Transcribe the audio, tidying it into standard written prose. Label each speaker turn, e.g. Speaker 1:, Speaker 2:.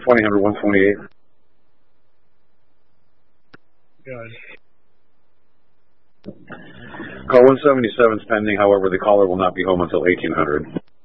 Speaker 1: 2000, 128.
Speaker 2: Good.
Speaker 1: Call 177 is pending, however, the caller will not be home until 1800.